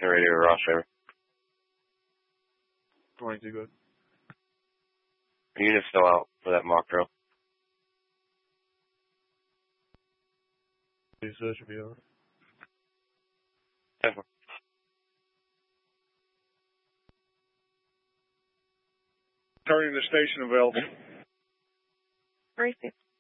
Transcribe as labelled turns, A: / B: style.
A: Radio Ross River.
B: 22, good.
A: Unit's still out for that mock drill.
B: So that should be over.
A: Definitely.
C: Turning the station available.
D: Receive.